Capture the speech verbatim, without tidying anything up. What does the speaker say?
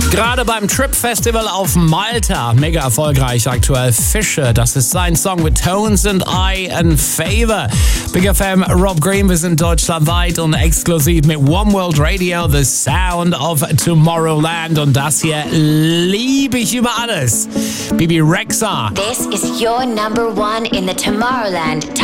Gerade beim Trip Festival auf Malta, mega erfolgreich aktuell. Fische, das ist sein Song mit Tones and I and Favor. Big F M, Rob Green, wir sind deutschlandweit und exklusiv mit One World Radio, The Sound of Tomorrowland. Und das hier liebe ich über alles. Bibi Rexha. This is your number one in the Tomorrowland